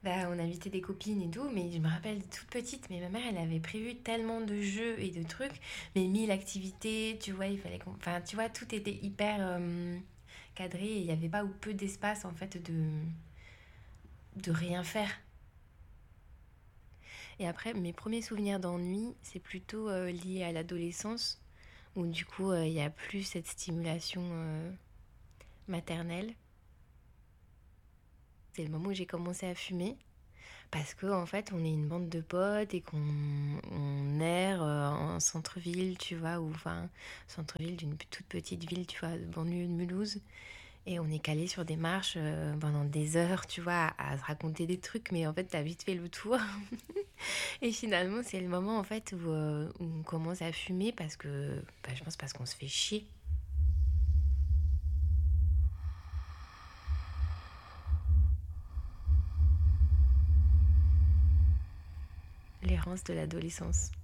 Bah, on invitait des copines et tout, mais je me rappelle toute petite, mais ma mère, elle avait prévu tellement de jeux et de trucs, mais 1000 activités, tu vois, il fallait qu'on... Enfin, tu vois, tout était hyper cadré et il n'y avait pas ou peu d'espace, en fait, de rien faire. Et après, mes premiers souvenirs d'ennui, c'est plutôt lié à l'adolescence, où du coup, il n'y a plus cette stimulation maternelle. C'est le moment où j'ai commencé à fumer. Parce que en fait, on est une bande de potes et qu'on erre en centre-ville, tu vois, ou enfin, centre-ville d'une toute petite ville, tu vois, de banlieue de Mulhouse. Et on est calé sur des marches pendant des heures, tu vois, à se raconter des trucs, mais en fait, t'as vite fait le tour. Et finalement, c'est le moment, en fait, où on commence à fumer parce que, bah, je pense parce qu'on se fait chier. L'errance de l'adolescence.